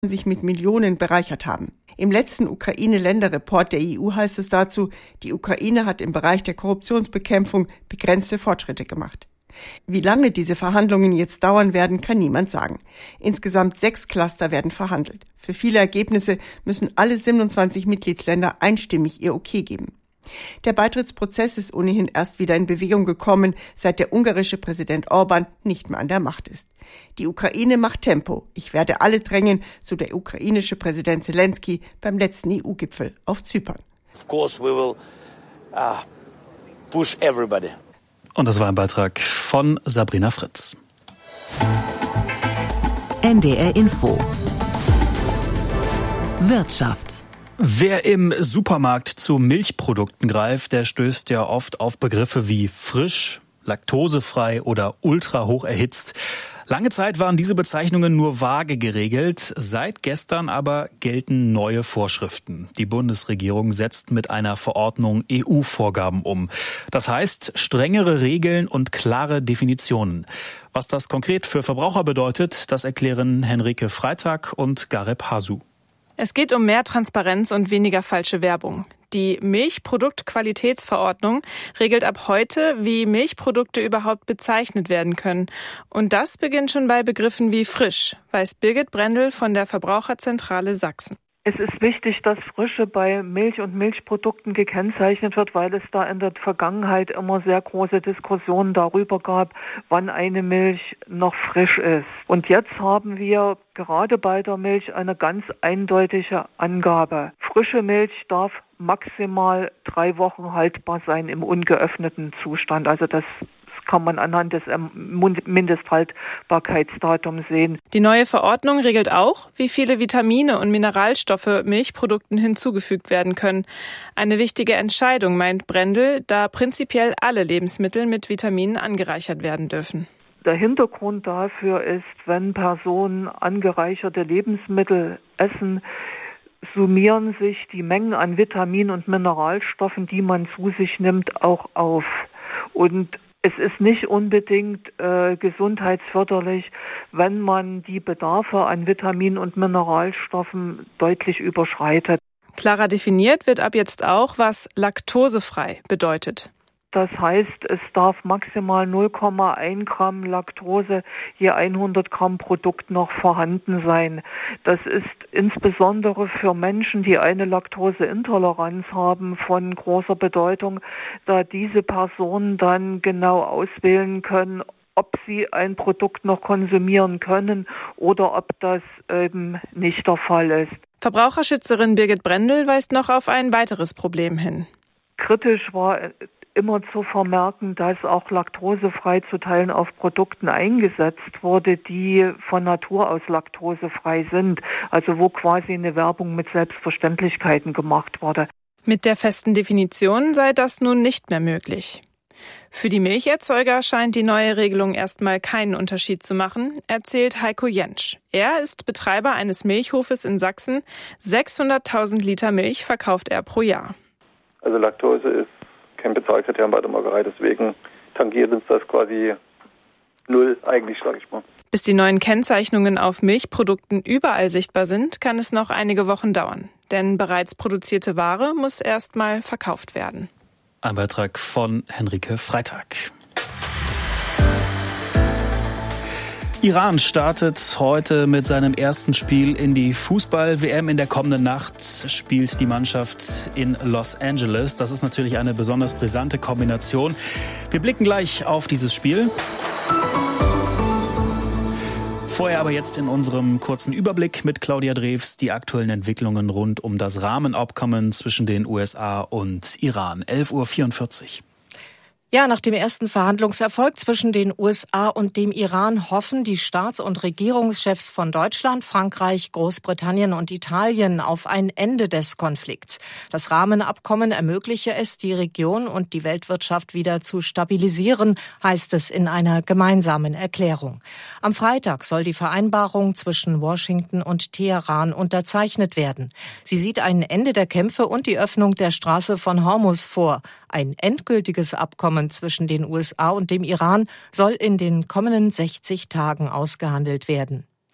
sich mit Millionen bereichert haben. Im letzten Ukraine-Länder-Report der EU heißt es dazu, die Ukraine hat im Bereich der Korruptionsbekämpfung begrenzte Fortschritte gemacht. Wie lange diese Verhandlungen jetzt dauern werden, kann niemand sagen. Insgesamt 6 Cluster werden verhandelt. Für viele Ergebnisse müssen alle 27 Mitgliedsländer einstimmig ihr Okay geben. Der Beitrittsprozess ist ohnehin erst wieder in Bewegung gekommen, seit der ungarische Präsident Orbán nicht mehr an der Macht ist. Die Ukraine macht Tempo. Ich werde alle drängen, so der ukrainische Präsident Zelensky beim letzten EU-Gipfel auf Zypern. Of course we will push everybody. Und das war ein Beitrag von Sabrina Fritz. NDR Info. Wirtschaft. Wer im Supermarkt zu Milchprodukten greift, der stößt ja oft auf Begriffe wie frisch, laktosefrei oder ultra hoch erhitzt. Lange Zeit waren diese Bezeichnungen nur vage geregelt. Seit gestern aber gelten neue Vorschriften. Die Bundesregierung setzt mit einer Verordnung EU-Vorgaben um. Das heißt, strengere Regeln und klare Definitionen. Was das konkret für Verbraucher bedeutet, das erklären Henrike Freitag und Gareb Hasu. Es geht um mehr Transparenz und weniger falsche Werbung. Die Milchproduktqualitätsverordnung regelt ab heute, wie Milchprodukte überhaupt bezeichnet werden können. Und das beginnt schon bei Begriffen wie frisch, weiß Birgit Brendel von der Verbraucherzentrale Sachsen. Es ist wichtig, dass Frische bei Milch und Milchprodukten gekennzeichnet wird, weil es da in der Vergangenheit immer sehr große Diskussionen darüber gab, wann eine Milch noch frisch ist. Und jetzt haben wir gerade bei der Milch eine ganz eindeutige Angabe. Frische Milch darf maximal 3 Wochen haltbar sein im ungeöffneten Zustand. Also das kann man anhand des Mindesthaltbarkeitsdatums sehen. Die neue Verordnung regelt auch, wie viele Vitamine und Mineralstoffe Milchprodukten hinzugefügt werden können. Eine wichtige Entscheidung, meint Brendel, da prinzipiell alle Lebensmittel mit Vitaminen angereichert werden dürfen. Der Hintergrund dafür ist, wenn Personen angereicherte Lebensmittel essen, summieren sich die Mengen an Vitaminen und Mineralstoffen, die man zu sich nimmt, auch auf. Und es ist nicht unbedingt gesundheitsförderlich, wenn man die Bedarfe an Vitaminen und Mineralstoffen deutlich überschreitet. Klarer definiert wird ab jetzt auch, was laktosefrei bedeutet. Das heißt, es darf maximal 0,1 Gramm Laktose je 100 Gramm Produkt noch vorhanden sein. Das ist insbesondere für Menschen, die eine Laktoseintoleranz haben, von großer Bedeutung, da diese Personen dann genau auswählen können, ob sie ein Produkt noch konsumieren können oder ob das eben nicht der Fall ist. Verbraucherschützerin Birgit Brendel weist noch auf ein weiteres Problem hin. Kritisch war immer zu vermerken, dass auch laktosefrei zu Teilen auf Produkten eingesetzt wurde, die von Natur aus laktosefrei sind. Also wo quasi eine Werbung mit Selbstverständlichkeiten gemacht wurde. Mit der festen Definition sei das nun nicht mehr möglich. Für die Milcherzeuger scheint die neue Regelung erstmal keinen Unterschied zu machen, erzählt Heiko Jentsch. Er ist Betreiber eines Milchhofes in Sachsen. 600.000 Liter Milch verkauft er pro Jahr. Also Laktose ist kein Bezahlkriterium bei der Molkerei, deswegen tangiert uns das quasi null eigentlich, sage ich mal. Bis die neuen Kennzeichnungen auf Milchprodukten überall sichtbar sind, kann es noch einige Wochen dauern. Denn bereits produzierte Ware muss erst mal verkauft werden. Ein Beitrag von Henrike Freitag. Iran startet heute mit seinem ersten Spiel in die Fußball-WM. In der kommenden Nacht spielt die Mannschaft in Los Angeles. Das ist natürlich eine besonders brisante Kombination. Wir blicken gleich auf dieses Spiel. Vorher aber jetzt in unserem kurzen Überblick mit Claudia Drews die aktuellen Entwicklungen rund um das Rahmenabkommen zwischen den USA und Iran. 11:44 Uhr. Ja, nach dem ersten Verhandlungserfolg zwischen den USA und dem Iran hoffen die Staats- und Regierungschefs von Deutschland, Frankreich, Großbritannien und Italien auf ein Ende des Konflikts. Das Rahmenabkommen ermögliche es, die Region und die Weltwirtschaft wieder zu stabilisieren, heißt es in einer gemeinsamen Erklärung. Am Freitag soll die Vereinbarung zwischen Washington und Teheran unterzeichnet werden. Sie sieht ein Ende der Kämpfe und die Öffnung der Straße von Hormuz vor. Ein endgültiges Abkommen zwischen den USA und dem Iran soll in den kommenden 60 Tagen ausgehandelt werden.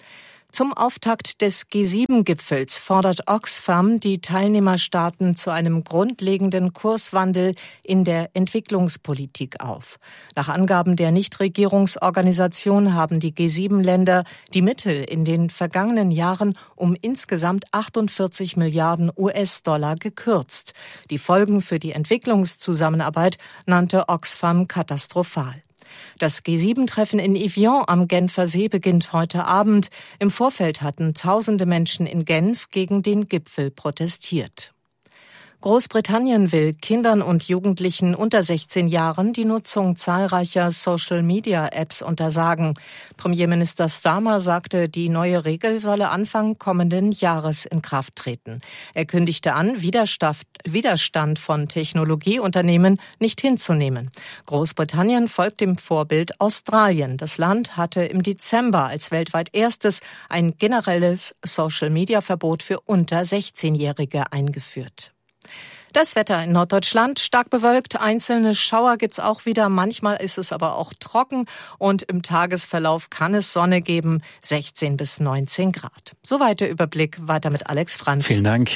Zum Auftakt des G7-Gipfels fordert Oxfam die Teilnehmerstaaten zu einem grundlegenden Kurswandel in der Entwicklungspolitik auf. Nach Angaben der Nichtregierungsorganisation haben die G7-Länder die Mittel in den vergangenen Jahren um insgesamt 48 Milliarden US-Dollar gekürzt. Die Folgen für die Entwicklungszusammenarbeit nannte Oxfam katastrophal. Das G7-Treffen in Evian am Genfer See beginnt heute Abend. Im Vorfeld hatten tausende Menschen in Genf gegen den Gipfel protestiert. Großbritannien will Kindern und Jugendlichen unter 16 Jahren die Nutzung zahlreicher Social-Media-Apps untersagen. Premierminister Starmer sagte, die neue Regel solle Anfang kommenden Jahres in Kraft treten. Er kündigte an, Widerstand von Technologieunternehmen nicht hinzunehmen. Großbritannien folgt dem Vorbild Australien. Das Land hatte im Dezember als weltweit erstes ein generelles Social-Media-Verbot für unter 16-Jährige eingeführt. Das Wetter in Norddeutschland stark bewölkt, einzelne Schauer gibt's auch wieder, manchmal ist es aber auch trocken und im Tagesverlauf kann es Sonne geben, 16 bis 19 Grad. Soweit der Überblick, weiter mit Alex Franz. Vielen Dank.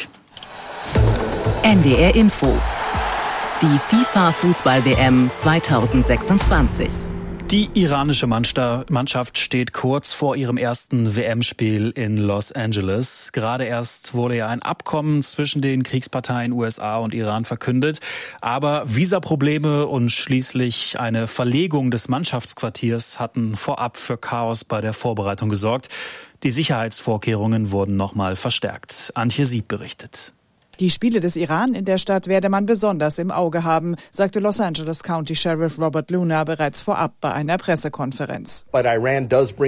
NDR Info. Die FIFA-Fußball-WM 2026. Die iranische Mannschaft steht kurz vor ihrem ersten WM-Spiel in Los Angeles. Gerade erst wurde ja ein Abkommen zwischen den Kriegsparteien USA und Iran verkündet. Aber Visaprobleme und schließlich eine Verlegung des Mannschaftsquartiers hatten vorab für Chaos bei der Vorbereitung gesorgt. Die Sicherheitsvorkehrungen wurden nochmal verstärkt. Antje Sieb berichtet. Die Spiele des Iran in der Stadt werde man besonders im Auge haben, sagte Los Angeles County Sheriff Robert Luna bereits vorab bei einer Pressekonferenz. Iran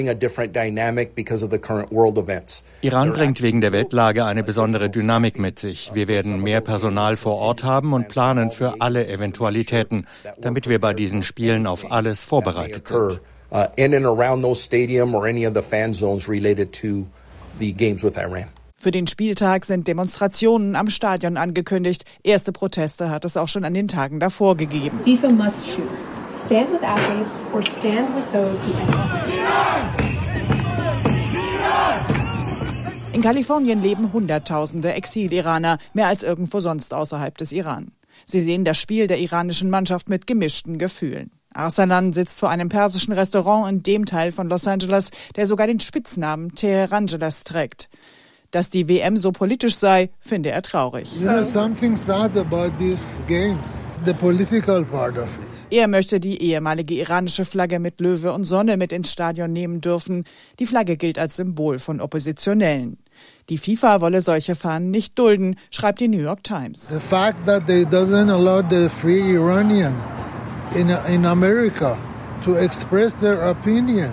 bringt wegen der Weltlage eine besondere Dynamik mit sich. Wir werden mehr Personal vor Ort haben und planen für alle Eventualitäten, damit wir bei diesen Spielen auf alles vorbereitet sind. In and around those stadium or any of the fan zones related to the games with Iran. Für den Spieltag sind Demonstrationen am Stadion angekündigt. Erste Proteste hat es auch schon an den Tagen davor gegeben. FIFA must choose. Stand with athletes or stand with those who In Kalifornien leben Hunderttausende Exil-Iraner, mehr als irgendwo sonst außerhalb des Iran. Sie sehen das Spiel der iranischen Mannschaft mit gemischten Gefühlen. Arsalan sitzt vor einem persischen Restaurant in dem Teil von Los Angeles, der sogar den Spitznamen Teherangeles trägt. Dass die WM so politisch sei, finde er traurig. Er möchte die ehemalige iranische Flagge mit Löwe und Sonne mit ins Stadion nehmen dürfen. Die Flagge gilt als Symbol von Oppositionellen. Die FIFA wolle solche Fahnen nicht dulden, schreibt die New York Times. The fact that they doesn't allow the free Iranian in America to express their opinion.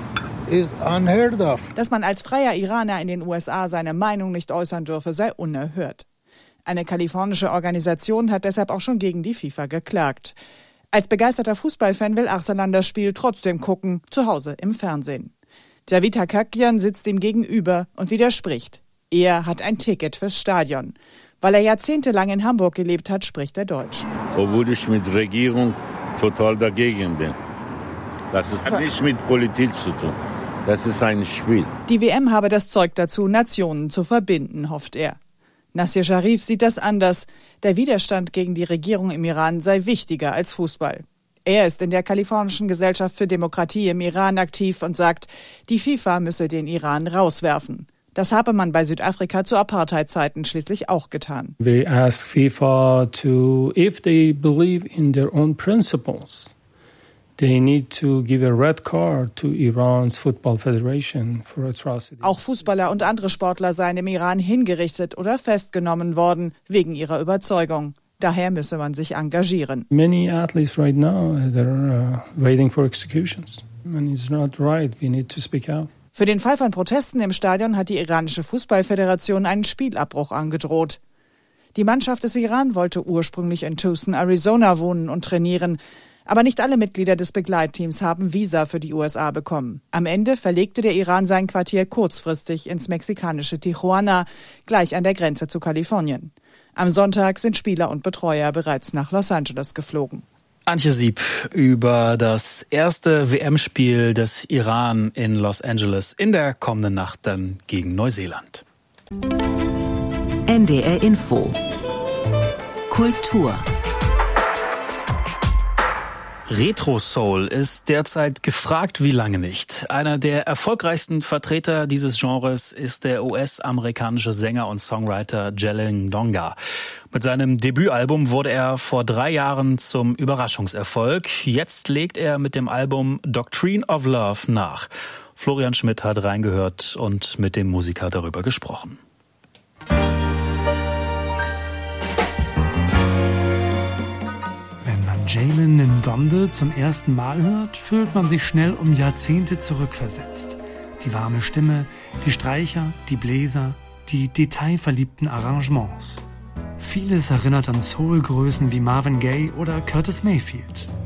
Dass man als freier Iraner in den USA seine Meinung nicht äußern dürfe, sei unerhört. Eine kalifornische Organisation hat deshalb auch schon gegen die FIFA geklagt. Als begeisterter Fußballfan will Arsalan das Spiel trotzdem gucken, zu Hause im Fernsehen. Javid Hakakian sitzt ihm gegenüber und widerspricht. Er hat ein Ticket fürs Stadion. Weil er jahrzehntelang in Hamburg gelebt hat, spricht er Deutsch. Obwohl ich mit Regierung total dagegen bin. Das hat nichts mit Politik zu tun. Das ist ein Spiel. Die WM habe das Zeug dazu, Nationen zu verbinden, hofft er. Nassir Sharif sieht das anders. Der Widerstand gegen die Regierung im Iran sei wichtiger als Fußball. Er ist in der kalifornischen Gesellschaft für Demokratie im Iran aktiv und sagt, die FIFA müsse den Iran rauswerfen. Das habe man bei Südafrika zu Apartheid-Zeiten schließlich auch getan. We ask FIFA to, if they believe in their own principles, they need to give a red card to Iran's Football Federation for atrocities. Auch Fußballer und andere Sportler seien im Iran hingerichtet oder festgenommen worden wegen ihrer Überzeugung. Daher müsse man sich engagieren. Many athletes right now they're waiting for executions. And it's not right. We need to speak out. Für den Fall von Protesten im Stadion hat die iranische Fußballföderation einen Spielabbruch angedroht. Die Mannschaft des Iran wollte ursprünglich in Tucson, Arizona wohnen und trainieren. Aber nicht alle Mitglieder des Begleitteams haben Visa für die USA bekommen. Am Ende verlegte der Iran sein Quartier kurzfristig ins mexikanische Tijuana, gleich an der Grenze zu Kalifornien. Am Sonntag sind Spieler und Betreuer bereits nach Los Angeles geflogen. Antje Sieb über das erste WM-Spiel des Iran in Los Angeles in der kommenden Nacht dann gegen Neuseeland. NDR Info Kultur. Retro-Soul ist derzeit gefragt wie lange nicht. Einer der erfolgreichsten Vertreter dieses Genres ist der US-amerikanische Sänger und Songwriter Jalen Donga. Mit seinem Debütalbum wurde er vor 3 Jahren zum Überraschungserfolg. Jetzt legt er mit dem Album Doctrine of Love nach. Florian Schmidt hat reingehört und mit dem Musiker darüber gesprochen. Jalen Ndonde zum ersten Mal hört, fühlt man sich schnell um Jahrzehnte zurückversetzt. Die warme Stimme, die Streicher, die Bläser, die detailverliebten Arrangements. Vieles erinnert an Soul-Größen wie Marvin Gaye oder Curtis Mayfield.